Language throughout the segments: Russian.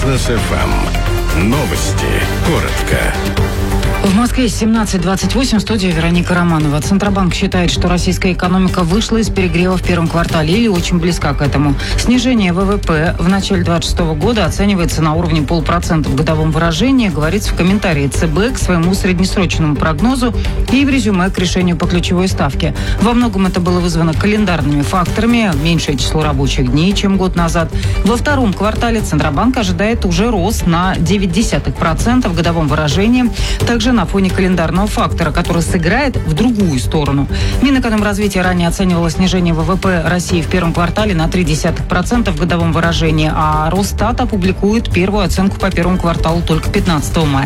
Бизнес FM. Новости. Коротко. В Москве 17:28, в студии Вероника Романова. Центробанк считает, что российская экономика вышла из перегрева в первом квартале или очень близка к этому. Снижение ВВП в начале 2026 года оценивается на уровне 0,5% в годовом выражении, говорится в комментарии ЦБ к своему среднесрочному прогнозу и в резюме к решению по ключевой ставке. Во многом это было вызвано календарными факторами, меньшее число рабочих дней, чем год назад. Во втором квартале Центробанк ожидает уже рост на 0,9% в годовом выражении. Также на фоне календарного фактора, который сыграет в другую сторону. Минэкономразвитие ранее оценивало снижение ВВП России в первом квартале на 0,3% в годовом выражении, а Росстат опубликует первую оценку по первому кварталу только 15 мая.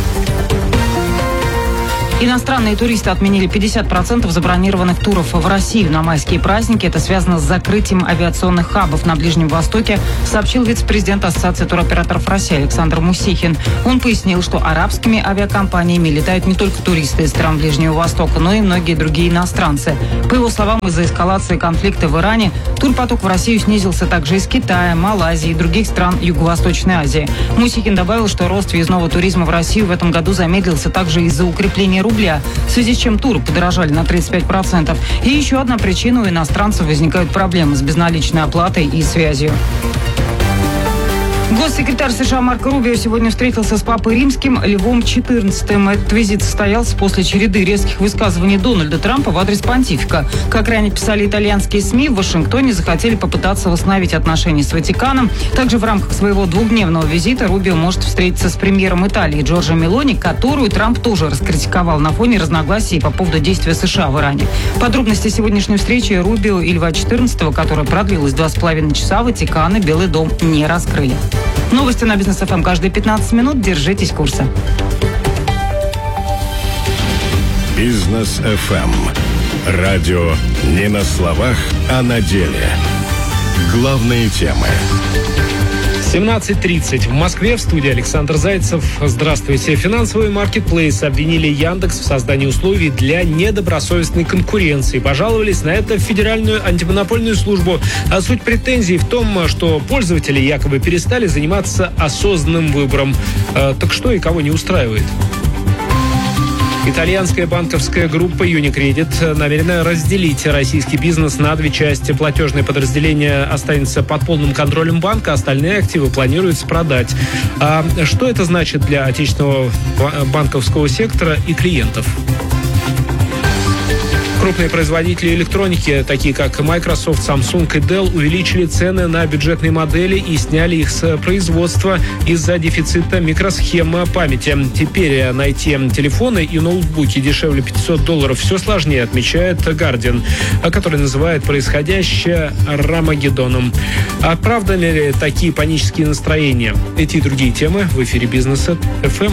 Иностранные туристы отменили 50% забронированных туров в Россию на майские праздники. Это связано с закрытием авиационных хабов на Ближнем Востоке, сообщил вице-президент Ассоциации туроператоров России Александр Мусихин. Он пояснил, что арабскими авиакомпаниями летают не только туристы из стран Ближнего Востока, но и многие другие иностранцы. По его словам, из-за эскалации конфликта в Иране турпоток в Россию снизился также из Китая, Малайзии и других стран Юго-Восточной Азии. Мусихин добавил, что рост въездного туризма в Россию в этом году замедлился также из-за укрепления рубля, в связи с чем туры подорожали на 35%. И еще одна причина: у иностранцев возникают проблемы с безналичной оплатой и связью. Госсекретарь США Марко Рубио сегодня встретился с Папой Римским Львом XIV. Этот визит состоялся после череды резких высказываний Дональда Трампа в адрес понтифика. Как ранее писали итальянские СМИ, в Вашингтоне захотели попытаться восстановить отношения с Ватиканом. Также в рамках своего двухдневного визита Рубио может встретиться с премьером Италии Джорджо Мелони, которую Трамп тоже раскритиковал на фоне разногласий по поводу действия США в Иране. Подробности сегодняшней встречи Рубио и Льва XIV, которая продлилась 2,5 часа, Ватикан и Белый дом не раскрыли. Новости на Бизнес ФМ каждые 15 минут. Держитесь курса. Бизнес FM. Радио не на словах, а на деле. Главные темы. 17:30 в Москве, в студии Александр Зайцев. Здравствуйте. Финансовые маркетплейсы обвинили Яндекс в создании условий для недобросовестной конкуренции. Пожаловались на это в Федеральную антимонопольную службу. А суть претензий в том, что пользователи якобы перестали заниматься осознанным выбором. Так что и кого не устраивает? Итальянская банковская группа Unicredit намерена разделить российский бизнес на две части. Платежное подразделение останется под полным контролем банка, остальные активы планируется продать. А что это значит для отечественного банковского сектора и клиентов? Крупные производители электроники, такие как Microsoft, Samsung и Dell, увеличили цены на бюджетные модели и сняли их с производства из-за дефицита микросхем памяти. Теперь найти телефоны и ноутбуки дешевле $500 все сложнее, отмечает Guardian, который называет происходящее Рамагеддоном. Оправданы ли такие панические настроения? Эти и другие темы в эфире Бизнеса FM.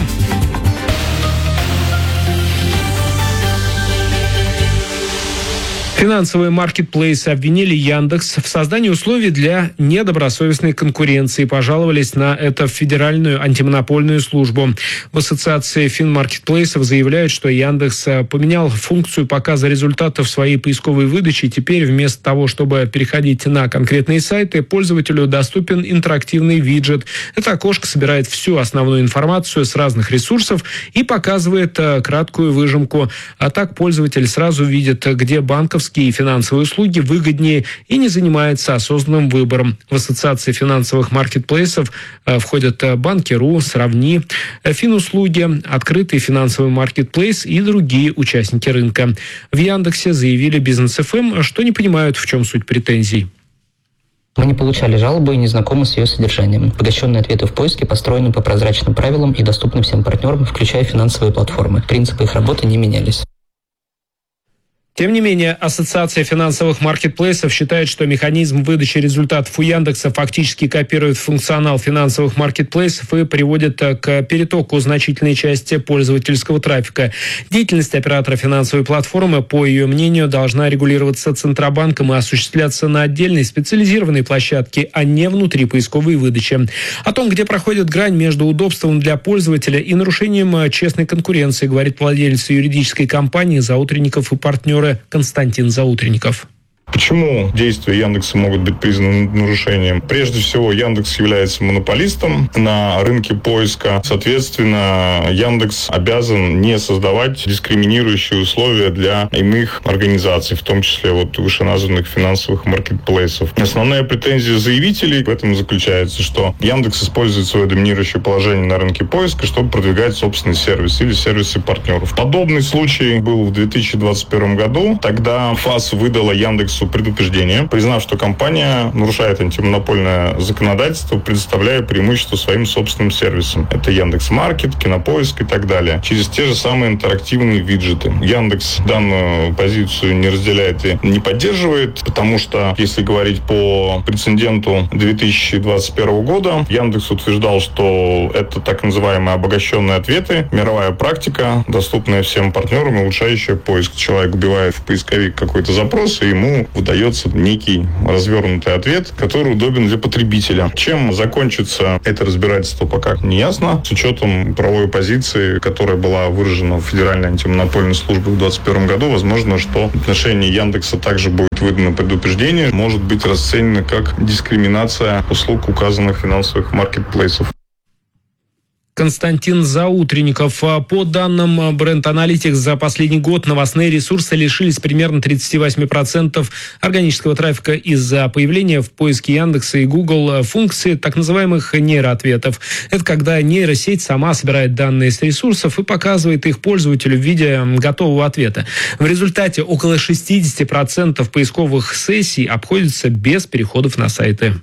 Финансовые маркетплейсы обвинили Яндекс в создании условий для недобросовестной конкуренции. Пожаловались на это в Федеральную антимонопольную службу. В ассоциации финмаркетплейсов заявляют, что Яндекс поменял функцию показа результатов своей поисковой выдачи. Теперь вместо того, чтобы переходить на конкретные сайты, пользователю доступен интерактивный виджет. Это окошко собирает всю основную информацию с разных ресурсов и показывает краткую выжимку. А так пользователь сразу видит, где банковские и финансовые услуги выгоднее и не занимается осознанным выбором. В ассоциации финансовых маркетплейсов входят Банки.ру, Сравни, Финуслуги, Открытый финансовый маркетплейс и другие участники рынка. В Яндексе заявили Бизнес ФМ, что не понимают, в чем суть претензий. Мы не получали жалобы и не знакомы с ее содержанием. Обогащенные ответы в поиске построены по прозрачным правилам и доступны всем партнерам, включая финансовые платформы. Принципы их работы не менялись. Тем не менее, Ассоциация финансовых маркетплейсов считает, что механизм выдачи результатов у Яндекса фактически копирует функционал финансовых маркетплейсов и приводит к перетоку значительной части пользовательского трафика. Деятельность оператора финансовой платформы, по ее мнению, должна регулироваться Центробанком и осуществляться на отдельной специализированной площадке, а не внутри поисковой выдачи. О том, где проходит грань между удобством для пользователя и нарушением честной конкуренции, говорит владелец юридической компании «Заутренников и партнеры» Константин Заутренников. Почему действия Яндекса могут быть признаны нарушением? Прежде всего, Яндекс является монополистом на рынке поиска. Соответственно, Яндекс обязан не создавать дискриминирующие условия для иных организаций, в том числе вышеназванных финансовых маркетплейсов. Основная претензия заявителей в этом заключается, что Яндекс использует свое доминирующее положение на рынке поиска, чтобы продвигать собственный сервис или сервисы партнеров. Подобный случай был в 2021 году. Тогда ФАС выдала Яндексу предупреждение, признав, что компания нарушает антимонопольное законодательство, предоставляя преимущество своим собственным сервисам. Это Яндекс.Маркет, Кинопоиск и так далее. Через те же самые интерактивные виджеты. Яндекс данную позицию не разделяет и не поддерживает, потому что, если говорить по прецеденту 2021 года, Яндекс утверждал, что это так называемые обогащенные ответы, мировая практика, доступная всем партнерам, улучшающая поиск. Человек вбивает в поисковик какой-то запрос, и ему выдается некий развернутый ответ, который удобен для потребителя. Чем закончится это разбирательство, пока не ясно. С учетом правовой позиции, которая была выражена в Федеральной антимонопольной службе в 2021 году, возможно, что в отношении Яндекса также будет выдано предупреждение, может быть расценено как дискриминация услуг указанных финансовых маркетплейсов. Константин Заутренников. По данным Brand Analytics, за последний год новостные ресурсы лишились примерно 38% органического трафика из-за появления в поиске Яндекса и Google функции так называемых нейроответов. Это когда нейросеть сама собирает данные с ресурсов и показывает их пользователю в виде готового ответа. В результате около 60% поисковых сессий обходятся без переходов на сайты.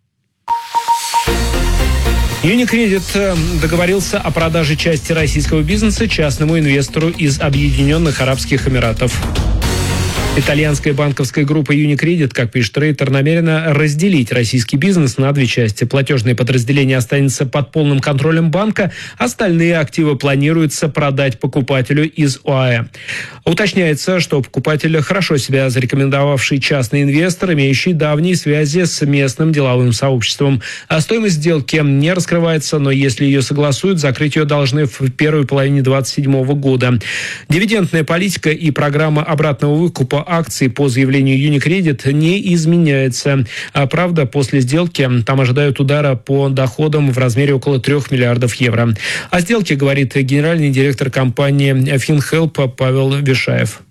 Юникредит договорился о продаже части российского бизнеса частному инвестору из Объединенных Арабских Эмиратов. Итальянская банковская группа Юникредит, как пишет Рейтер, намерена разделить российский бизнес на две части. Платежное подразделение останется под полным контролем банка, остальные активы планируется продать покупателю из ОАЭ. Уточняется, что покупатель хорошо себя зарекомендовавший частный инвестор, имеющий давние связи с местным деловым сообществом. А стоимость сделки не раскрывается, но если ее согласуют, закрыть ее должны в первой половине 2027 года. Дивидендная политика и программа обратного выкупа акций по заявлению Юникредит не изменяется. Правда, после сделки там ожидают удара по доходам в размере около 3 миллиардов евро. О сделке говорит генеральный директор компании FinHelp Павел Вишаев.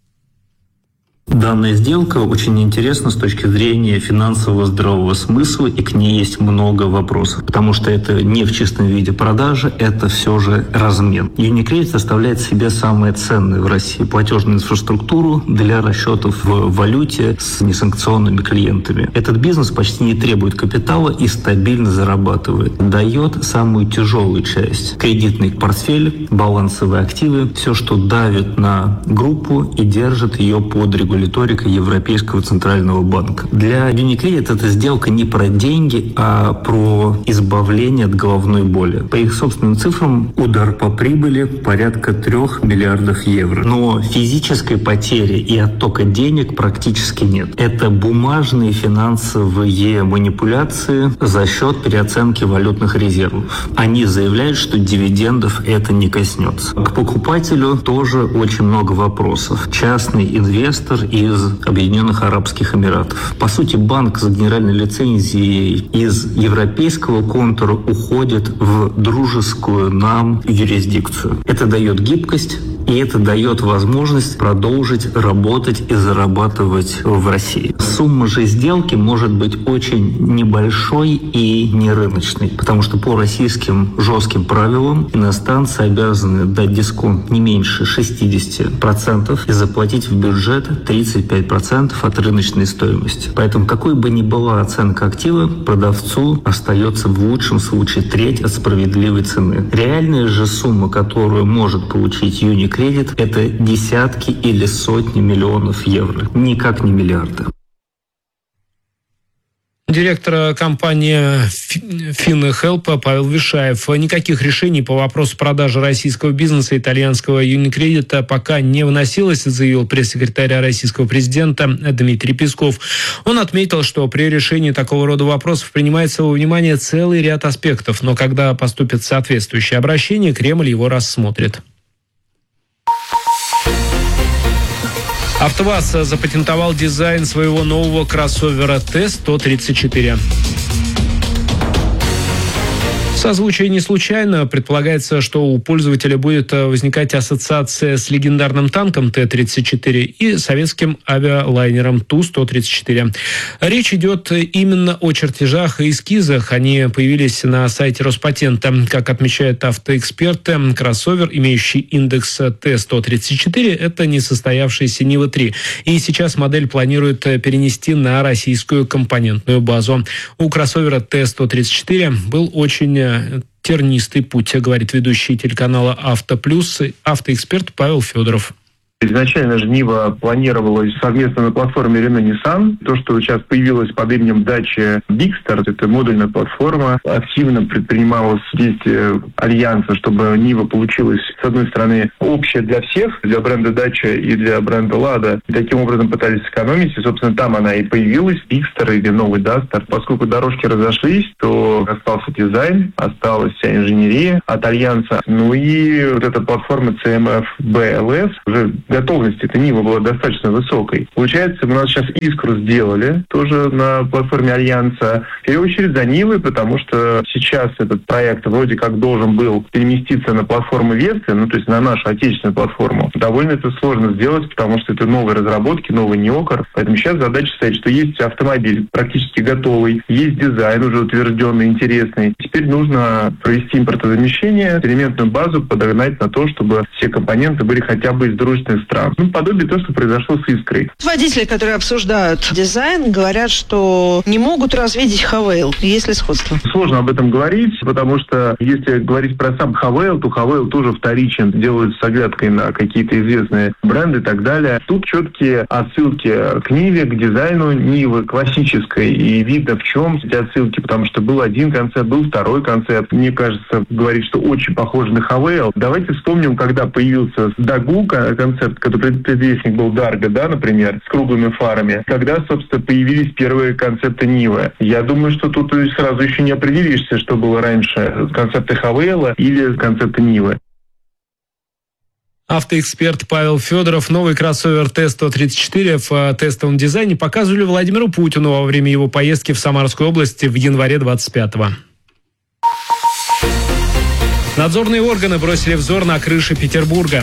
Данная сделка очень интересна с точки зрения финансового здравого смысла, и к ней есть много вопросов, потому что это не в чистом виде продажи, это все же размен. Юникредит составляет в себе самое ценное в России платежную инфраструктуру для расчетов в валюте с несанкционными клиентами. Этот бизнес почти не требует капитала и стабильно зарабатывает. Дает самую тяжелую часть – кредитный портфель, балансовые активы, все, что давит на группу и держит ее под регуляторикой Европейского центрального банка. Для Юникредит эта сделка не про деньги, а про избавление от головной боли. По их собственным цифрам, удар по прибыли порядка 3 миллиардов евро. Но физической потери и оттока денег практически нет. Это бумажные финансовые манипуляции за счет переоценки валютных резервов. Они заявляют, что дивидендов это не коснется. К покупателю тоже очень много вопросов. Частный инвестор из Объединенных Арабских Эмиратов. По сути, банк с генеральной лицензией из европейского контура уходит в дружескую нам юрисдикцию. Это дает гибкость, и это дает возможность продолжить работать и зарабатывать в России. Сумма же сделки может быть очень небольшой и не рыночной, потому что по российским жестким правилам иностранцы обязаны дать дисконт не меньше 60% и заплатить в бюджет 35% от рыночной стоимости. Поэтому какой бы ни была оценка актива, продавцу остается в лучшем случае треть от справедливой цены. Реальная же сумма, которую может получить Юникредит, это десятки или сотни миллионов евро. Никак не миллиарды. Директор компании FinHelp Павел Вишаев. Никаких решений по вопросу продажи российского бизнеса итальянского Юникредита пока не выносилось, заявил пресс-секретарь российского президента Дмитрий Песков. Он отметил, что при решении такого рода вопросов принимается во внимание целый ряд аспектов, но когда поступит соответствующее обращение, Кремль его рассмотрит. АвтоВАЗ запатентовал дизайн своего нового кроссовера Т-134. Созвучие не случайно. Предполагается, что у пользователя будет возникать ассоциация с легендарным танком Т-34 и советским авиалайнером Ту-134. Речь идет именно о чертежах и эскизах. Они появились на сайте Роспатента. Как отмечают автоэксперты, кроссовер, имеющий индекс Т-134, это несостоявшийся Нива-3. И сейчас модель планирует перенести на российскую компонентную базу. У кроссовера Т-134 был очень тернистый путь, говорит ведущий телеканала «Авто Плюс» автоэксперт Павел Федоров. Изначально же Нива планировалась совместно на платформе Renault-Nissan. То, что сейчас появилось под именем Dacia Bigster, это модульная платформа. Активно предпринималось действие альянса, чтобы Нива получилась, с одной стороны, общая для всех, для бренда Dacia и для бренда Lada. И таким образом пытались сэкономить. И, собственно, там она и появилась, Bigster или новый Duster. Поскольку дорожки разошлись, то остался дизайн, осталась вся инженерия от альянса. Ну и вот эта платформа CMF BLS уже готовность этой Нивы была достаточно высокой. Получается, мы сейчас Искру сделали, тоже на платформе Альянса. В первую очередь за Нивой, потому что сейчас этот проект вроде как должен был переместиться на платформу Весты, то есть на нашу отечественную платформу. Довольно это сложно сделать, потому что это новые разработки, новый неокр. Поэтому сейчас задача стоит, что есть автомобиль практически готовый, есть дизайн уже утвержденный, интересный. Теперь нужно провести импортозамещение, элементную базу подогнать на то, чтобы все компоненты были хотя бы из дружественных стран. Подобие того, что произошло с Искрой. Водители, которые обсуждают дизайн, говорят, что не могут развидеть Хавейл. Есть ли сходство? Сложно об этом говорить, потому что если говорить про сам Хавейл, то Хавейл тоже вторичен, делают с оглядкой на какие-то известные бренды и так далее. Тут четкие отсылки к Ниве, к дизайну Нивы классической. И видно, в чем эти отсылки, потому что был один концепт, был второй концепт. Мне кажется, говорить, что очень похоже на Хавейл. Давайте вспомним, когда появился Дагу концепт, который предвестник был Дарго, например, с круглыми фарами, когда, собственно, появились первые концепты Нивы. Я думаю, что тут сразу еще не определишься, что было раньше, концепты Хавейла или концепты Нивы. Автоэксперт Павел Федоров. Новый кроссовер Т-134 в тестовом дизайне показывали Владимиру Путину во время его поездки в Самарскую область в январе 25-го. Надзорные органы бросили взор на крыши Петербурга.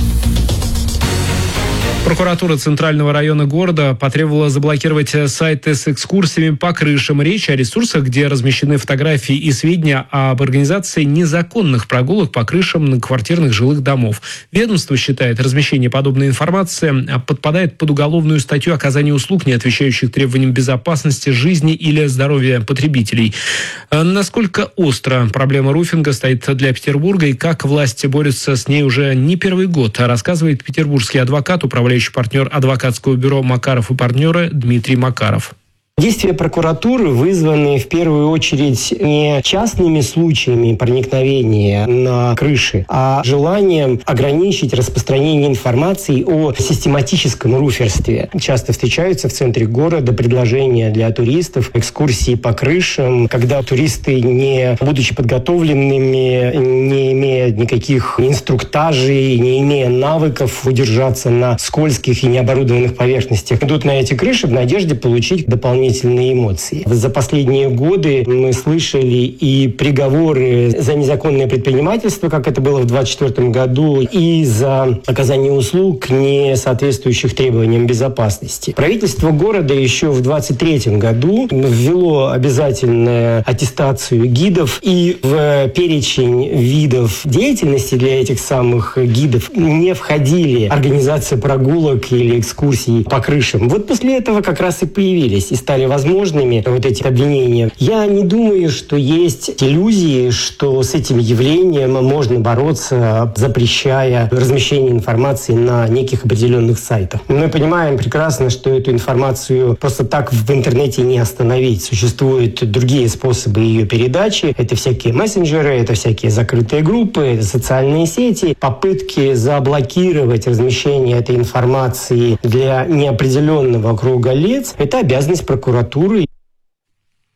Прокуратура Центрального района города потребовала заблокировать сайты с экскурсиями по крышам. Речь о ресурсах, где размещены фотографии и сведения об организации незаконных прогулок по крышам многоквартирных жилых домов. Ведомство считает, размещение подобной информации подпадает под уголовную статью оказания услуг, не отвечающих требованиям безопасности, жизни или здоровья потребителей. Насколько остро проблема руфинга стоит для Петербурга и как власти борются с ней уже не первый год, рассказывает петербургский адвокат, управляющий партнер адвокатского бюро «Макаров и партнеры» Дмитрий Макаров. Действия прокуратуры вызваны в первую очередь не частными случаями проникновения на крыши, а желанием ограничить распространение информации о систематическом руферстве. Часто встречаются в центре города предложения для туристов, экскурсии по крышам, когда туристы, не будучи подготовленными, не имея никаких инструктажей, не имея навыков удержаться на скользких и необорудованных поверхностях, идут на эти крыши в надежде получить дополнительные эмоции. За последние годы мы слышали и приговоры за незаконное предпринимательство, как это было в 2024 году, и за оказание услуг, не соответствующих требованиям безопасности. Правительство города еще в 2023 году ввело обязательную аттестацию гидов, и в перечень видов деятельности для этих самых гидов не входили организация прогулок или экскурсий по крышам. Вот после этого как раз и появились и стали возможными вот эти обвинения. Я не думаю, что есть иллюзии, что с этим явлением можно бороться, запрещая размещение информации на неких определенных сайтах. Мы понимаем прекрасно, что эту информацию просто так в интернете не остановить. Существуют другие способы ее передачи. Это всякие мессенджеры, это всякие закрытые группы, это социальные сети. Попытки заблокировать размещение этой информации для неопределенного круга лиц – это обязанность прокуратуры.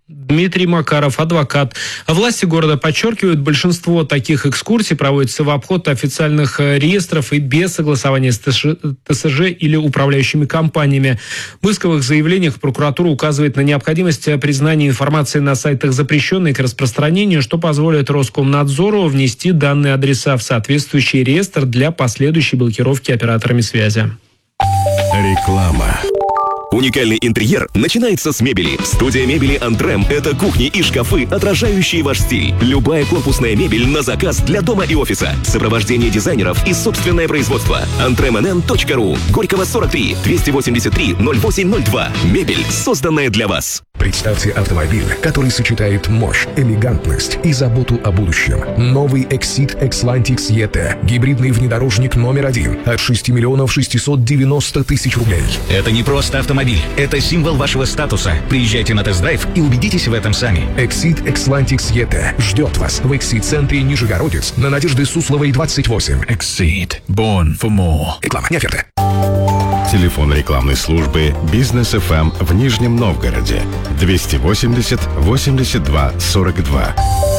Дмитрий Макаров, адвокат. Власти города подчеркивают, большинство таких экскурсий проводится в обход официальных реестров и без согласования с ТСЖ или управляющими компаниями. В исковых заявлениях прокуратура указывает на необходимость признания информации на сайтах запрещенной к распространению, что позволит Роскомнадзору внести данные адреса в соответствующий реестр для последующей блокировки операторами связи. Реклама. Уникальный интерьер начинается с мебели. Студия мебели «Антрем» — это кухни и шкафы, отражающие ваш стиль. Любая корпусная мебель на заказ для дома и офиса. Сопровождение дизайнеров и собственное производство. antremnn.ru. Горького 43 283 0802. Мебель, созданная для вас. Представьте автомобиль, который сочетает мощь, элегантность и заботу о будущем. Новый Exit Xlantics ET. Гибридный внедорожник номер 1 от 6 миллионов 690 тысяч рублей. Это не просто автомобиль, это символ вашего статуса. Приезжайте на тест-драйв и убедитесь в этом сами. Exit Xlantics ET ждет вас в Exit-центре Нижегородец на Надежды Сусловой 28. Exit. Born for more. Реклама, не оферта. Телефон рекламной службы «Бизнес ФМ» в Нижнем Новгороде 280 82 42.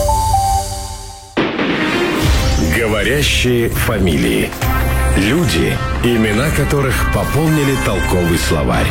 Говорящие фамилии. Люди, имена которых пополнили толковый словарь.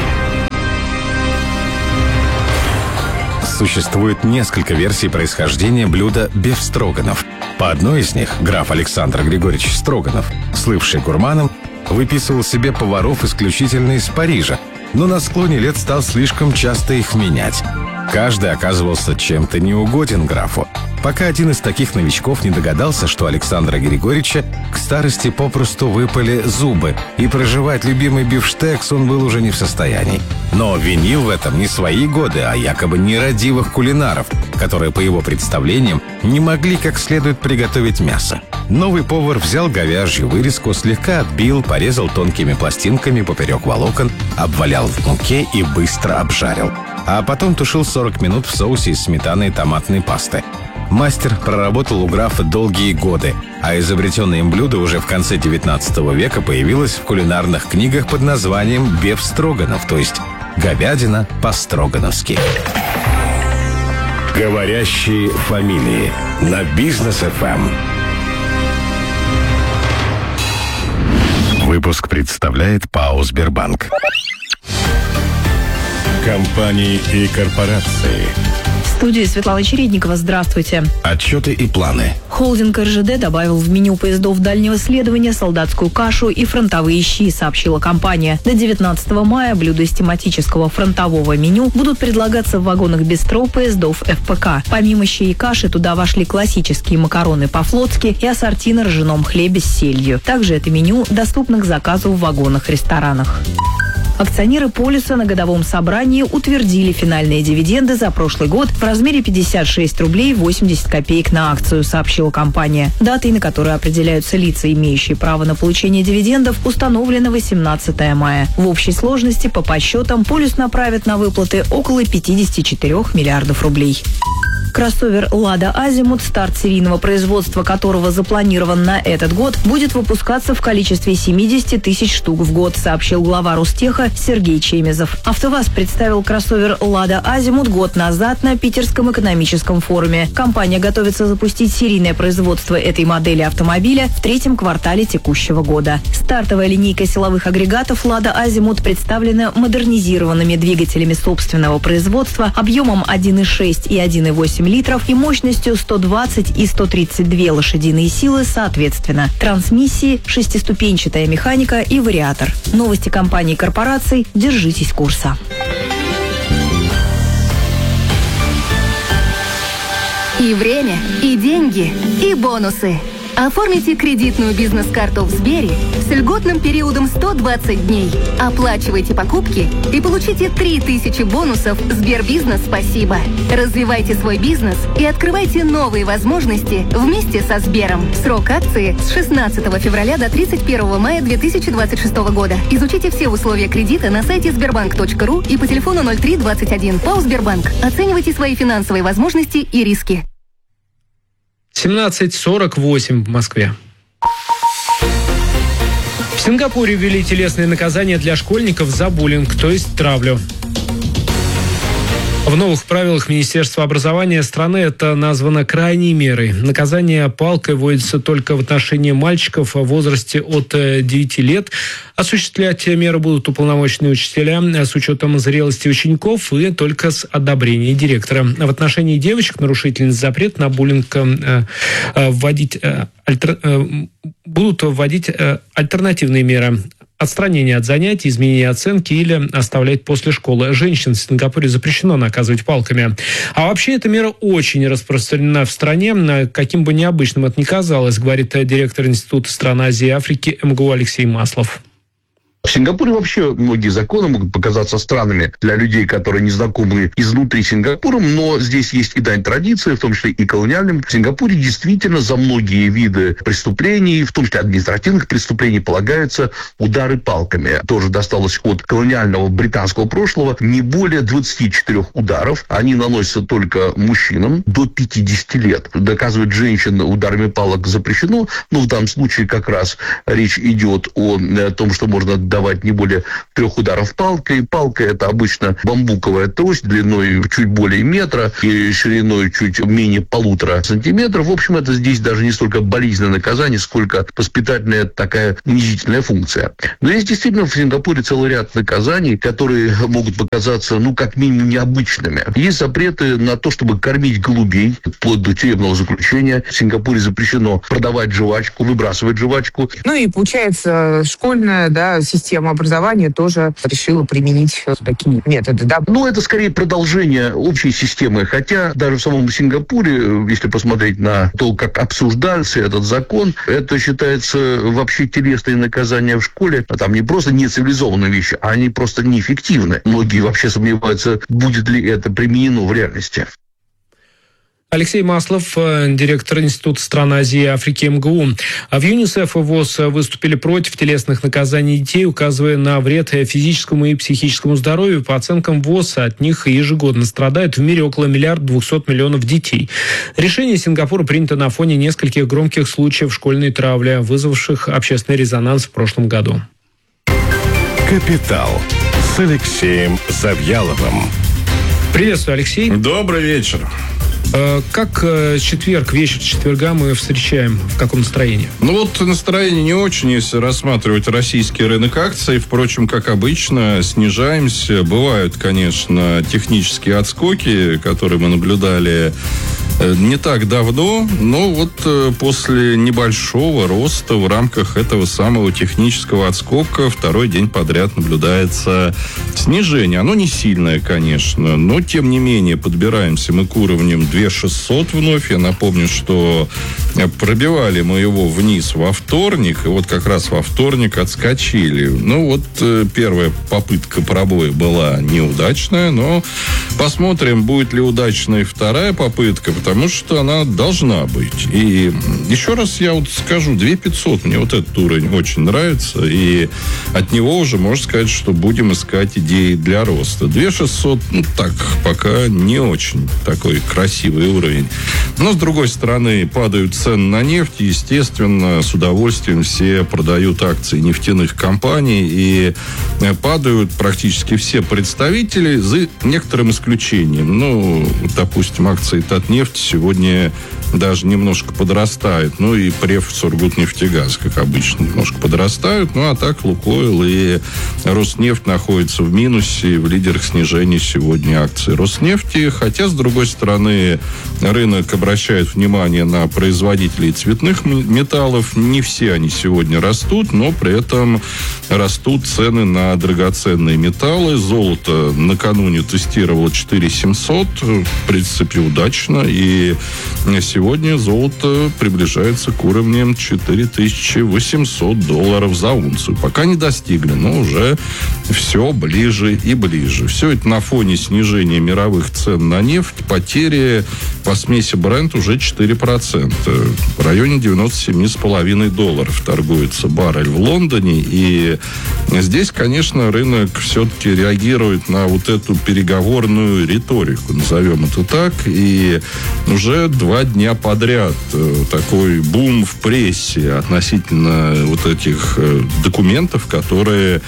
Существует несколько версий происхождения блюда бефстроганов. По одной из них граф Александр Григорьевич Строганов, слывший гурманом, выписывал себе поваров исключительно из Парижа, но на склоне лет стал слишком часто их менять. Каждый оказывался чем-то неугоден графу, пока один из таких новичков не догадался, что Александра Григорьевича к старости попросту выпали зубы, и проживать любимый бифштекс он был уже не в состоянии. Но винил в этом не свои годы, а якобы нерадивых кулинаров, которые, по его представлениям, не могли как следует приготовить мясо. Новый повар взял говяжью вырезку, слегка отбил, порезал тонкими пластинками поперек волокон, обвалял в муке и быстро обжарил. А потом тушил 40 минут в соусе из сметаны и томатной пасты. Мастер проработал у графа долгие годы, а изобретенное им блюдо уже в конце 19 века появилось в кулинарных книгах под названием бефстроганов, то есть говядина по-строгановски. Говорящие фамилии на Бизнес ФМ. Выпуск представляет ПАО «Сбербанк». Компании и корпорации. В студии Светлана Чередникова. Здравствуйте. Отчеты и планы. Холдинг РЖД добавил в меню поездов дальнего следования солдатскую кашу и фронтовые щи, сообщила компания. До 19 мая блюда из тематического фронтового меню будут предлагаться в вагонах бистро поездов ФПК. Помимо щей и каши туда вошли классические макароны по-флотски и ассорти на ржаном хлебе с сельдью. Также это меню доступно к заказу в вагонах-ресторанах. Акционеры «Полюса» на годовом собрании утвердили финальные дивиденды за прошлый год в размере 56 рублей 80 копеек на акцию, сообщила компания. Датой, на которую определяются лица, имеющие право на получение дивидендов, установлено 18 мая. В общей сложности, по подсчетам, «Полюс» направит на выплаты около 54 миллиардов рублей. Кроссовер «Лада Азимут», старт серийного производства которого запланирован на этот год, будет выпускаться в количестве 70 тысяч штук в год, сообщил глава Ростеха Сергей Чемезов. АвтоВАЗ представил кроссовер «Лада Азимут» год назад на Питерском экономическом форуме. Компания готовится запустить серийное производство этой модели автомобиля в третьем квартале текущего года. Стартовая линейка силовых агрегатов «Лада Азимут» представлена модернизированными двигателями собственного производства объемом 1,6 и 1,8 литров и мощностью 120 и 132 лошадиные силы соответственно. Трансмиссии, шестиступенчатая механика и вариатор. Новости компаний и корпораций. Держитесь курса. И время, и деньги, и бонусы. Оформите кредитную бизнес-карту в Сбере с льготным периодом 120 дней. Оплачивайте покупки и получите 3000 бонусов Сбербизнес «Спасибо». Развивайте свой бизнес и открывайте новые возможности вместе со Сбером. Срок акции с 16 февраля до 31 мая 2026 года. Изучите все условия кредита на сайте sberbank.ru и по телефону 0321. ПАО «Сбербанк». Оценивайте свои финансовые возможности и риски. 17:48 в Москве. В Сингапуре ввели телесные наказания для школьников за буллинг, то есть травлю. В новых правилах Министерства образования страны это названо крайней мерой. Наказание палкой вводится только в отношении мальчиков в возрасте от 9 лет. Осуществлять меры будут уполномоченные учителя с учетом зрелости учеников и только с одобрения директора. В отношении девочек нарушительниц запрет на буллинг будут вводить альтернативные меры. Отстранение от занятий, изменение оценки или оставлять после школы. Женщин в Сингапуре запрещено наказывать палками. А вообще эта мера очень распространена в стране, каким бы необычным это ни казалось, говорит директор Института стран Азии и Африки МГУ Алексей Маслов. В Сингапуре вообще многие законы могут показаться странными для людей, которые не знакомы изнутри Сингапуром, но здесь есть и дань традиции, в том числе и колониальным. В Сингапуре действительно за многие виды преступлений, в том числе административных преступлений, полагаются удары палками. Тоже досталось от колониального британского прошлого. Не более 24 ударов. Они наносятся только мужчинам до 50 лет. Доказывать женщин ударами палок запрещено, но в данном случае как раз речь идет о том, что можно давать не более 3 ударов палкой. Палка – это обычно бамбуковая трость длиной чуть более метра и шириной чуть менее 1,5 сантиметров. В общем, это здесь даже не столько болезненное наказание, сколько воспитательная такая унизительная функция. Но есть действительно в Сингапуре целый ряд наказаний, которые могут показаться, как минимум, необычными. Есть запреты на то, чтобы кормить голубей, вплоть до тюремного заключения. В Сингапуре запрещено продавать жвачку, выбрасывать жвачку. И получается, школьная, система образования тоже решила применить такие методы, это скорее продолжение общей системы. Хотя даже в самом Сингапуре, если посмотреть на то, как обсуждался этот закон, это считается вообще телесные наказания в школе. Там не просто нецивилизованные вещи, а они просто неэффективны. Многие вообще сомневаются, будет ли это применено в реальности. Алексей Маслов, директор Института стран Азии и Африки МГУ. В ЮНИСЕФ и ВОЗ выступили против телесных наказаний детей, указывая на вред физическому и психическому здоровью. По оценкам ВОЗ, от них ежегодно страдает в мире около 1 200 000 000 детей. Решение Сингапура принято на фоне нескольких громких случаев школьной травли, вызвавших общественный резонанс в прошлом году. «Капитал» с Алексеем Завьяловым. Приветствую, Алексей. Добрый вечер. Как четверг, вечер четверга мы встречаем? В каком настроении? Настроение не очень, если рассматривать российский рынок акций. Впрочем, как обычно, снижаемся. Бывают, конечно, технические отскоки, которые мы наблюдали не так давно, но после небольшого роста в рамках этого самого технического отскока второй день подряд наблюдается снижение. Оно не сильное, конечно, но тем не менее подбираемся мы к уровням 2600 вновь. Я напомню, что пробивали мы его вниз во вторник, и как раз во вторник отскочили. Первая попытка пробоя была неудачная, но посмотрим, будет ли удачной вторая попытка, потому что она должна быть. И еще раз я скажу, 2500, мне этот уровень очень нравится, и от него уже можно сказать, что будем искать идеи для роста. 2600, пока не очень такой красивый уровень. Но, с другой стороны, падают цены на нефть, и, естественно, с удовольствием все продают акции нефтяных компаний, и падают практически все представители, за некоторым исключением. Допустим, акции Татнефти сегодня даже немножко подрастают. И Преф, Сургутнефтегаз, как обычно, немножко подрастают. А так Лукойл и Роснефть находятся в минусе. В лидерах снижения сегодня акции Роснефти. Хотя, с другой стороны, рынок обращает внимание на производителей цветных металлов. Не все они сегодня растут, но при этом растут цены на драгоценные металлы. Золото накануне тестировало 4700. В принципе, удачно. И сегодня золото приближается к уровням $4800 за унцию. Пока не достигли, но уже все ближе и ближе. Все это на фоне снижения мировых цен на нефть. Потери по смеси Brent уже 4%. В районе $97,5 торгуется баррель в Лондоне. И здесь, конечно, рынок все-таки реагирует на эту переговорную риторику, назовем это так. И уже 2 дня подряд такой бум в прессе относительно этих документов, которые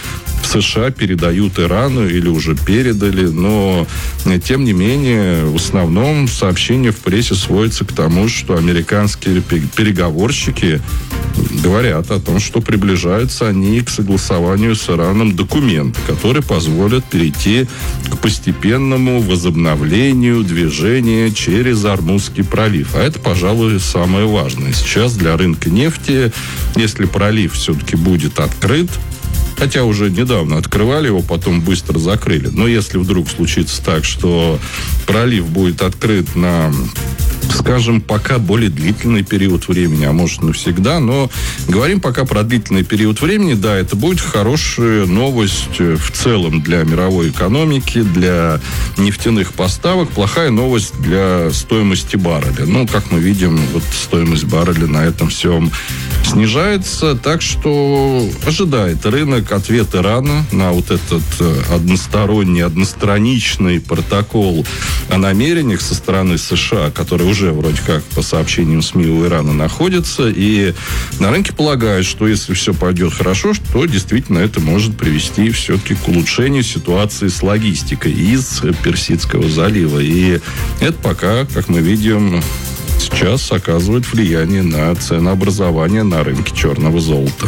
в США передают Ирану или уже передали, но тем не менее в основном сообщения в прессе сводятся к тому, что американские переговорщики говорят о том, что приближаются они к согласованию с Ираном документа, который позволит перейти к постепенному возобновлению движения через Ормузский пролив. А это, пожалуй, самое важное сейчас для рынка нефти. Если пролив все-таки будет открыт, хотя уже недавно открывали его, потом быстро закрыли. Но если вдруг случится так, что пролив будет открыт на, скажем, пока более длительный период времени, а может навсегда, но говорим пока про длительный период времени, да, это будет хорошая новость в целом для мировой экономики, для нефтяных поставок, плохая новость для стоимости барреля. Ну, как мы видим, вот стоимость барреля на этом всем снижается, так что ожидает рынок ответ Ирана на вот этот одностраничный протокол о намерениях со стороны США, который уже вроде как по сообщениям СМИ у Ирана находится, и на рынке полагают, что если все пойдет хорошо, то действительно это может привести все-таки к улучшению ситуации с логистикой из Персидского залива. И это пока, как мы видим, сейчас оказывает влияние на ценообразование на рынке черного золота.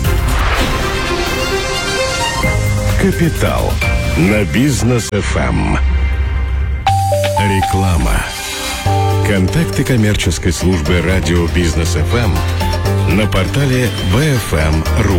Капитал на Бизнес ФМ. Реклама. Контакты коммерческой службы радио Бизнес ФМ на портале bfm.ru.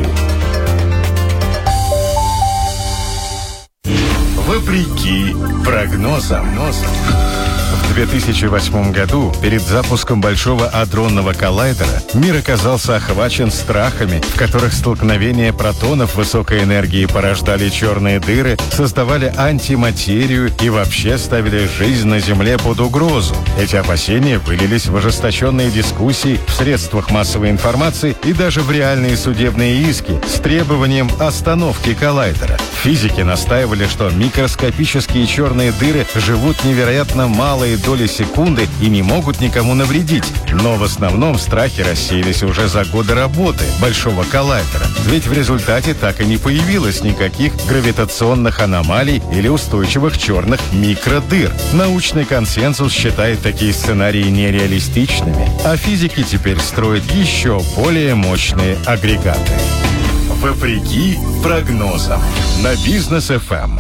Вопреки прогнозам. В 2008 году, перед запуском Большого адронного коллайдера, мир оказался охвачен страхами, в которых столкновения протонов высокой энергии порождали черные дыры, создавали антиматерию и вообще ставили жизнь на Земле под угрозу. Эти опасения вылились в ожесточенные дискуссии в средствах массовой информации и даже в реальные судебные иски с требованием остановки коллайдера. Физики настаивали, что микроскопические черные дыры живут невероятно малые доли секунды и не могут никому навредить. Но в основном страхи рассеялись уже за годы работы Большого коллайдера. Ведь в результате так и не появилось никаких гравитационных аномалий или устойчивых черных микродыр. Научный консенсус считает такие сценарии нереалистичными, а физики теперь строят еще более мощные агрегаты. Вопреки прогнозам на Бизнес ФМ.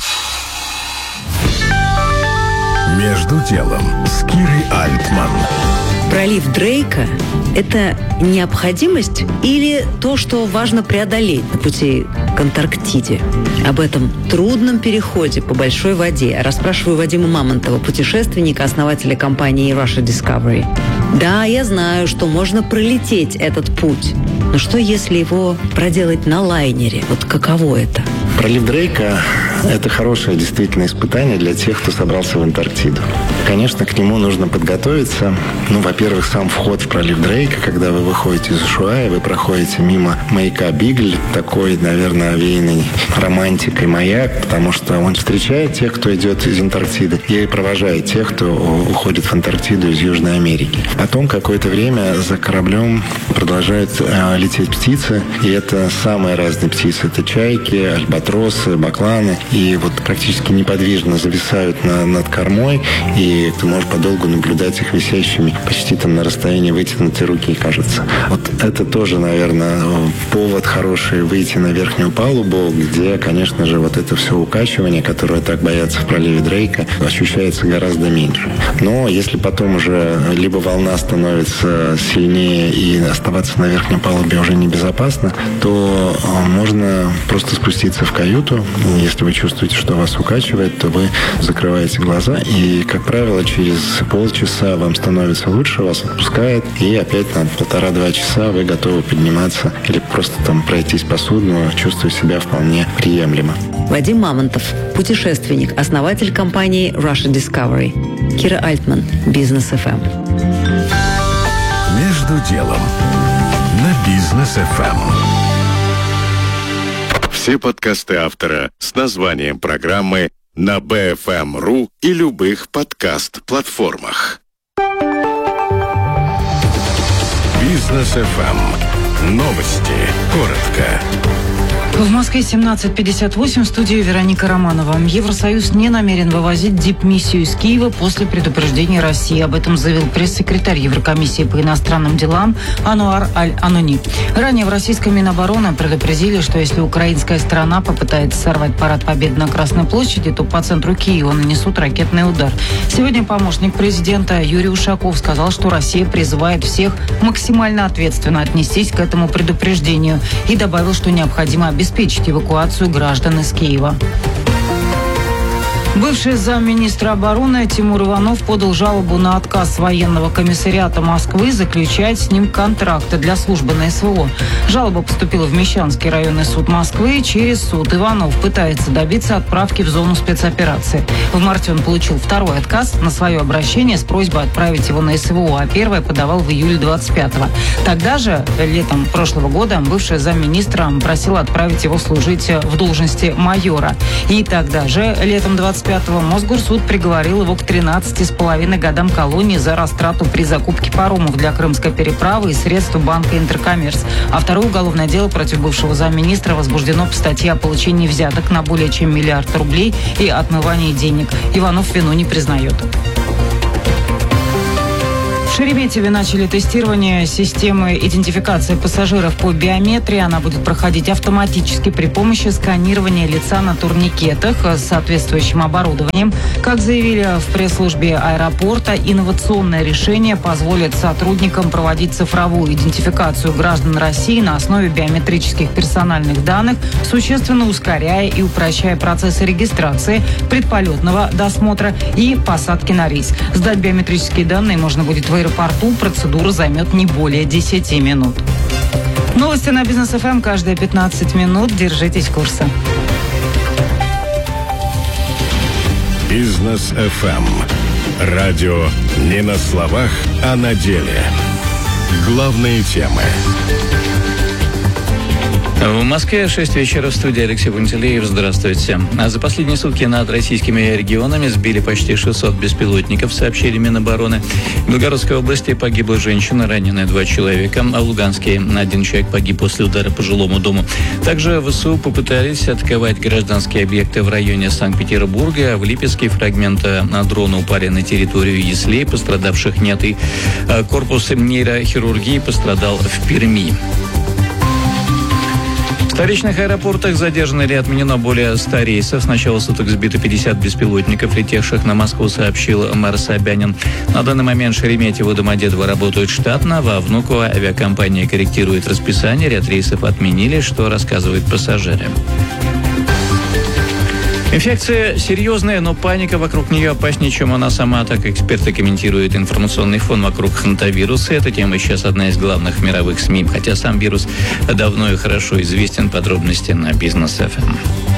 Между делом с Кирой Альтман. Пролив Дрейка – это необходимость или то, что важно преодолеть на пути к Антарктиде? Об этом трудном переходе по большой воде расспрашиваю Вадима Мамонтова, путешественника, основателя компании Russia Discovery. Да, я знаю, что можно пролететь этот путь, но что, если его проделать на лайнере? Вот каково это? Пролив Дрейка – это хорошее действительно испытание для тех, кто собрался в Антарктиду. Конечно, к нему нужно подготовиться. Ну, во-первых, сам вход в пролив Дрейка, когда вы выходите из Усhuaia, вы проходите мимо маяка Бигль, такой, наверное, овеянный романтикой маяк, потому что он встречает тех, кто идет из Антарктиды, и провожает тех, кто уходит в Антарктиду из Южной Америки. Потом какое-то время за кораблем продолжают лететь птицы, и это самые разные птицы. Это чайки, альбатросы, бакланы, и вот практически неподвижно зависают над кормой, и ты можешь подолгу наблюдать их висящими почти там на расстоянии вытянутой руки, кажется. Вот это тоже, наверное, повод хороший выйти на верхнюю палубу, где, конечно же, вот это все укачивание, которое так боятся в проливе Дрейка, ощущается гораздо меньше. Но если потом уже либо волна становится сильнее и оставаться на верхней палубе уже небезопасно, то можно просто спуститься в каюту. Если вы чувствуете, что вас укачивает, то вы закрываете глаза, и, как правило, через полчаса вам становится лучше, вас отпускает, и опять на 1,5-2 часа вы готовы подниматься или просто там пройтись по судну, чувствуя себя вполне приемлемо. Вадим Мамонтов, путешественник, основатель компании Russia Discovery. Кира Альтман, Бизнес ФМ. Между делом на Бизнес ФМ. Все подкасты автора с названием программы на bfm.ru и любых подкаст-платформах. Бизнес ФМ. Новости. Коротко. В Москве 17:58, в студии Вероника Романова. Евросоюз не намерен вывозить дипмиссию из Киева после предупреждения России. Об этом заявил пресс-секретарь Еврокомиссии по иностранным делам Ануар Аль-Ануни. Ранее в российском Минобороны предупредили, что если украинская сторона попытается сорвать парад Победы на Красной площади, то по центру Киева нанесут ракетный удар. Сегодня помощник президента Юрий Ушаков сказал, что Россия призывает всех максимально ответственно отнестись к этому предупреждению и добавил, что необходимо обеспечить эвакуацию граждан из Киева. Бывший замминистра обороны Тимур Иванов подал жалобу на отказ военного комиссариата Москвы заключать с ним контракты для службы на СВО. Жалоба поступила в Мещанский районный суд Москвы. Через суд Иванов пытается добиться отправки в зону спецоперации. В марте он получил второй отказ на свое обращение с просьбой отправить его на СВО, а первое подавал в июле 25-го. Тогда же, летом прошлого года, бывший замминистра просил отправить его служить в должности майора. И тогда же, летом 25-го, Мосгорсуд приговорил его к 13,5 годам колонии за растрату при закупке паромов для Крымской переправы и средств банка «Интеркоммерс». А второе уголовное дело против бывшего замминистра возбуждено по статье о получении взяток на более чем 1 миллиард рублей и отмывании денег. Иванов вину не признает. В Шереметьеве начали тестирование системы идентификации пассажиров по биометрии. Она будет проходить автоматически при помощи сканирования лица на турникетах с соответствующим оборудованием. Как заявили в пресс-службе аэропорта, инновационное решение позволит сотрудникам проводить цифровую идентификацию граждан России на основе биометрических персональных данных, существенно ускоряя и упрощая процессы регистрации, предполетного досмотра и посадки на рейс. Сдать биометрические данные можно будет в аэропорту. Процедура займет не более 10 минут. Новости на Бизнес ФМ каждые 15 минут. Держитесь курса. Бизнес ФМ. Радио не на словах, а на деле. Главные темы. В Москве 6 вечера, в студии Алексей Пантелеев. Здравствуйте. За последние сутки над российскими регионами сбили почти 600 беспилотников, сообщили Минобороны. В Белгородской области погибла женщина, ранены 2 человека, а в Луганске 1 человек погиб после удара по жилому дому. Также ВСУ попытались атаковать гражданские объекты в районе Санкт-Петербурга. В Липецке фрагменты дрона упали на территорию Яслей, пострадавших нет. И корпус нейрохирургии пострадал в Перми. В столичных аэропортах задержано или отменено более 100 рейсов. С начала суток сбито 50 беспилотников, летевших на Москву, сообщил мэр Собянин. На данный момент Шереметьево и Домодедово работают штатно. Во Внуково авиакомпания корректирует расписание. Ряд рейсов отменили, что рассказывают пассажиры. Инфекция серьезная, но паника вокруг нее опаснее, чем она сама. Так эксперты комментируют информационный фон вокруг хантавируса. Эта тема сейчас одна из главных мировых СМИ. Хотя сам вирус давно и хорошо известен. Подробности на Бизнес ФМ.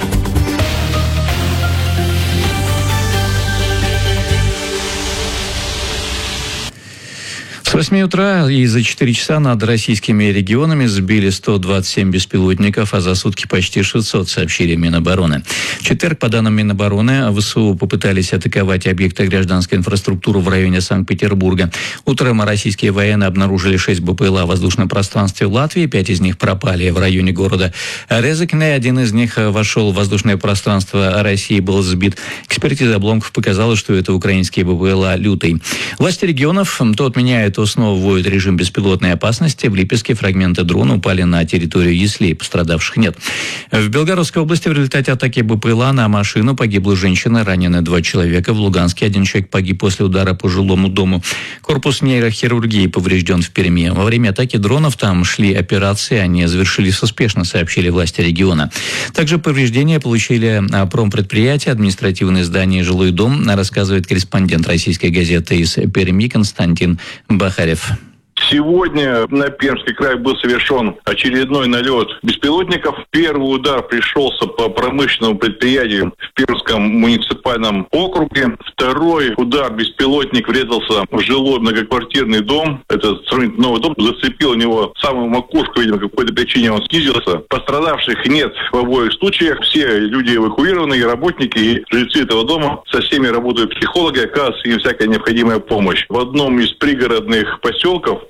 С 8 утра и за 4 часа над российскими регионами сбили 127 беспилотников, а за сутки почти 600, сообщили Минобороны. В четверг, по данным Минобороны, ВСУ попытались атаковать объекты гражданской инфраструктуры в районе Санкт-Петербурга. Утром российские военные обнаружили 6 БПЛА в воздушном пространстве Латвии, 5 из них пропали в районе города Резекне, 1 из них вошел в воздушное пространство России, был сбит. Экспертиза обломков показала, что это украинские БПЛА «Лютый». Власти регионов то отменяют, то снова вводят режим беспилотной опасности. В Липецке фрагменты дрона упали на территорию Яслей, пострадавших нет. В Белгородской области в результате атаки БПЛА на машину погибла женщина, ранены 2 человека. В Луганске 1 человек погиб после удара по жилому дому. Корпус нейрохирургии поврежден в Перми. Во время атаки дронов там шли операции, они завершились успешно, сообщили власти региона. Также повреждения получили промпредприятия, административные здания и жилой дом, рассказывает корреспондент российской газеты из Перми Константин Бахарев. Сегодня на Пермский край был совершен очередной налет беспилотников. Первый удар пришелся по промышленному предприятию в Пермском муниципальном округе. Второй удар беспилотник врезался в жилой многоквартирный дом. Это сравнительно новый дом. Зацепил у него самую макушку, видимо, по какой-то причине он снизился. Пострадавших нет в обоих случаях. Все люди эвакуированы, и работники, и жильцы этого дома. Со всеми работают психологи, оказывается им всякая необходимая помощь. В одном из пригородных поселков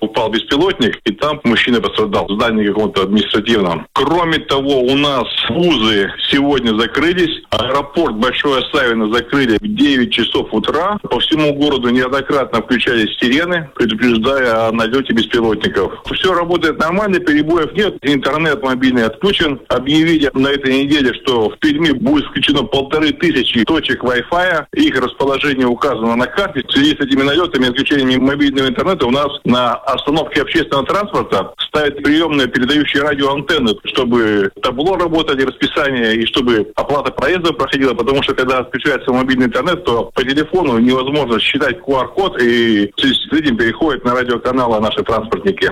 упал беспилотник, и там мужчина пострадал в здании каком-то административном. Кроме того, у нас вузы сегодня закрылись. Аэропорт Большое Савино закрыли в 9 часов утра. По всему городу неоднократно включались сирены, предупреждая о налете беспилотников. Все работает нормально, перебоев нет. Интернет мобильный отключен. Объявили на этой неделе, что в Перми будет включено 1500 точек Wi-Fi. Их расположение указано на карте. В связи с этими налетами и отключением мобильного интернета у нас на остановке общественного транспорта ставят приемные передающие радиоантенны, чтобы табло работали, расписание, и чтобы оплата проезда проходила, потому что когда отключается мобильный интернет, то по телефону невозможно считать QR-код, и в связи с этим переходят на радиоканалы наши транспортники.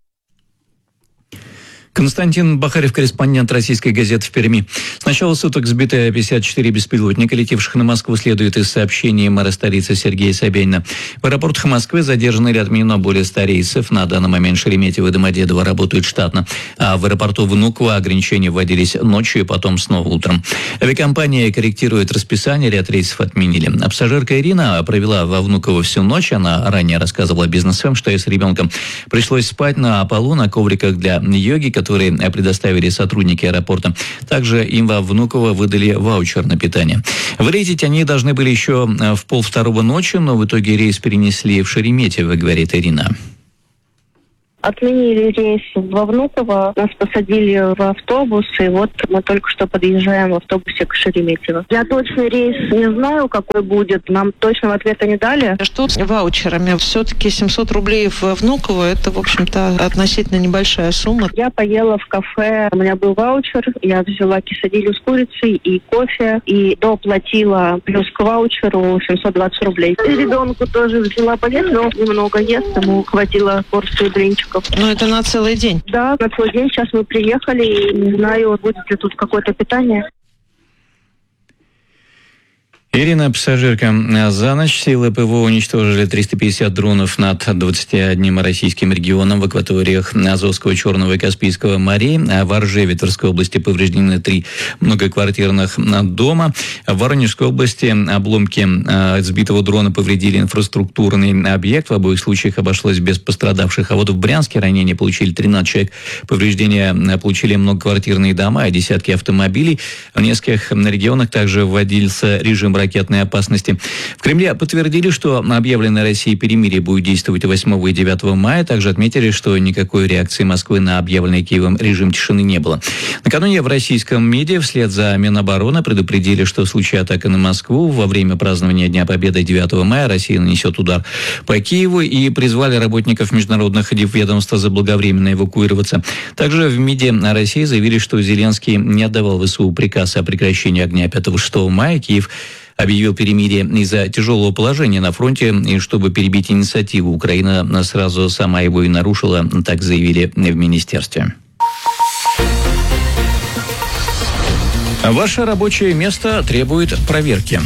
Константин Бахарев, корреспондент российской газеты в Перми. С начала суток сбиты 54 беспилотника, летевших на Москву, следует из сообщений мэра столицы Сергея Собянина. В аэропортах Москвы задержано или отменено более 100 рейсов. На данный момент Шереметьево и Домодедово работают штатно. А в аэропорту Внуково ограничения вводились ночью и потом снова утром. Авиакомпания корректирует расписание, ряд рейсов отменили. А пассажирка Ирина провела во Внуково всю ночь. Она ранее рассказывала бизнес-фэм, что ей с ребенком пришлось спать на полу на ковриках для йоги, которые предоставили сотрудники аэропорта. Также им во Внуково выдали ваучер на питание. Вылететь они должны были еще в 1:30 ночи, но в итоге рейс перенесли в Шереметьево, говорит Ирина. Отменили рейс во Внуково, нас посадили в автобус, и вот мы только что подъезжаем в автобусе к Шереметьево. Я точный рейс не знаю, какой будет, нам точного ответа не дали. Что с ваучерами? Все-таки 700 рублей во Внуково, это, в общем-то, относительно небольшая сумма. Я поела в кафе, у меня был ваучер, я взяла кесадилью с курицей и кофе, и доплатила плюс к ваучеру 720 рублей. И ребенку тоже взяла поесть, но немного ест, ему хватило порции блинчиков. Ну, это на целый день? Да, на целый день. Сейчас мы приехали, и не знаю, будет ли тут какое-то питание. Ирина, пассажирка. За ночь силы ПВО уничтожили 350 дронов над 21 российским регионом в акваториях Азовского, Черного и Каспийского морей. В Оржеве Тверской области повреждены 3 многоквартирных дома. В Воронежской области обломки сбитого дрона повредили инфраструктурный объект. В обоих случаях обошлось без пострадавших. А вот в Брянске ранения получили 13 человек. Повреждения получили многоквартирные дома и десятки автомобилей. В нескольких регионах также вводился режим ракетной опасности. В Кремле подтвердили, что объявленное Россией перемирие будет действовать 8 и 9 мая. Также отметили, что никакой реакции Москвы на объявленный Киевом режим тишины не было. Накануне в российском МИДе вслед за Минобороны предупредили, что в случае атаки на Москву во время празднования Дня Победы 9 мая Россия нанесет удар по Киеву, и призвали работников международных ведомств заблаговременно эвакуироваться. Также в МИДе России заявили, что Зеленский не отдавал ВСУ приказ о прекращении огня 5-6 мая. Киев объявил перемирие из-за тяжелого положения на фронте, и чтобы перебить инициативу, Украина сразу сама его и нарушила, так заявили в министерстве. Ваше рабочее место требует проверки.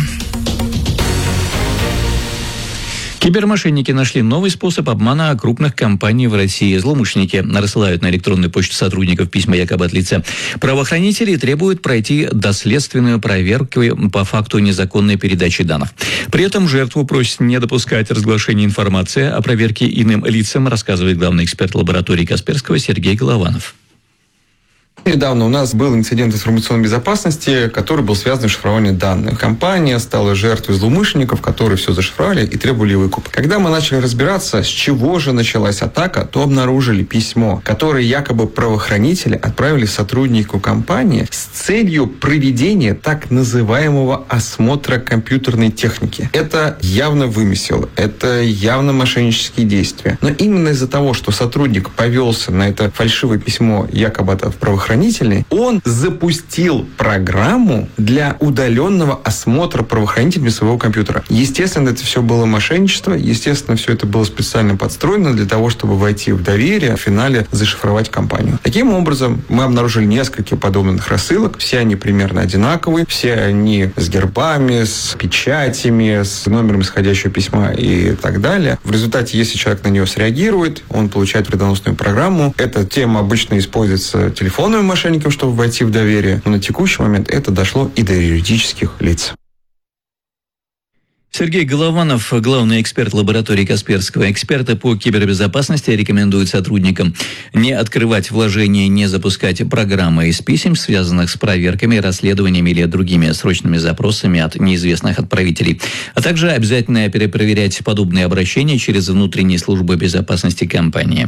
Кибермошенники нашли новый способ обмана крупных компаний в России. Злоумышленники рассылают на электронную почту сотрудников письма якобы от лица правоохранителей и требуют пройти доследственную проверку по факту незаконной передачи данных. При этом жертву просят не допускать разглашения информации о проверке иным лицам, рассказывает главный эксперт лаборатории Касперского Сергей Голованов. Недавно у нас был инцидент информационной безопасности, который был связан с шифрованием данных. Компания стала жертвой злоумышленников, которые все зашифровали и требовали выкуп. Когда мы начали разбираться, с чего же началась атака, то обнаружили письмо, которое якобы правоохранители отправили сотруднику компании с целью проведения так называемого осмотра компьютерной техники. Это явно вымысел, это явно мошеннические действия. Но именно из-за того, что сотрудник повелся на это фальшивое письмо якобы от правоохранителей, он запустил программу для удаленного осмотра правоохранителями своего компьютера. Естественно, это все было мошенничество, естественно, все это было специально подстроено для того, чтобы войти в доверие, в финале зашифровать компанию. Таким образом, мы обнаружили несколько подобных рассылок, все они примерно одинаковые, все они с гербами, с печатями, с номером исходящего письма и так далее. В результате, если человек на нее среагирует, он получает вредоносную программу. Эта тема обычно используется телефонным мошенникам, чтобы войти в доверие. Но на текущий момент это дошло и до юридических лиц. Сергей Голованов, главный эксперт лаборатории Касперского. Эксперты по кибербезопасности рекомендуют сотрудникам не открывать вложения, не запускать программы из писем, связанных с проверками, расследованиями или другими срочными запросами от неизвестных отправителей, а также обязательно перепроверять подобные обращения через внутренние службы безопасности компании.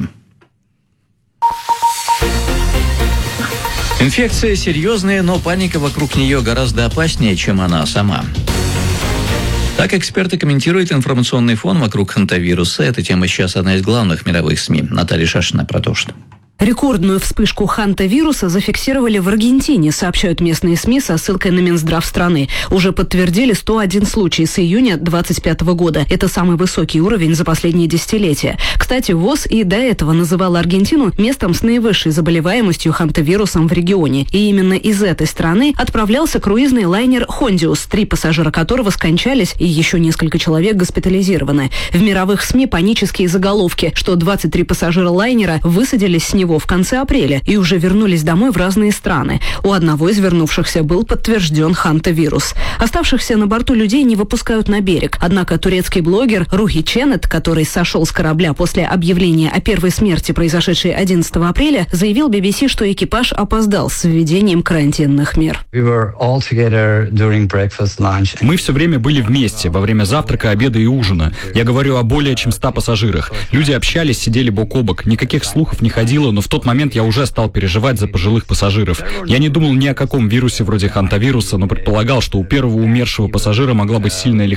Инфекция серьезная, но паника вокруг нее гораздо опаснее, чем она сама. Так эксперты комментируют информационный фон вокруг хантавируса. Эта тема сейчас одна из главных мировых СМИ. Наталья Шашина про то, что... Рекордную вспышку хантавируса зафиксировали в Аргентине, сообщают местные СМИ со ссылкой на Минздрав страны. Уже подтвердили 101 случай с июня 2025 года. Это самый высокий уровень за последние десятилетия. Кстати, ВОЗ и до этого называла Аргентину местом с наивысшей заболеваемостью хантавирусом в регионе. И именно из этой страны отправлялся круизный лайнер «Хондиус», 3 пассажира которого скончались и еще несколько человек госпитализированы. В мировых СМИ панические заголовки, что 23 пассажира лайнера высадились с него в конце апреля и уже вернулись домой в разные страны. У одного из вернувшихся был подтвержден хантавирус. Оставшихся на борту людей не выпускают на берег. Однако турецкий блогер Рухи Ченет, который сошел с корабля после объявления о первой смерти, произошедшей 11 апреля, заявил BBC, что экипаж опоздал с введением карантинных мер. Мы все время были вместе, во время завтрака, обеда и ужина. Я говорю о более чем 100 пассажирах. Люди общались, сидели бок о бок. Никаких слухов не ходило, но в тот момент я уже стал переживать за пожилых пассажиров. Я не думал ни о каком вирусе вроде хантавируса, но предполагал, что у первого умершего пассажира могла быть сильная лихорадка.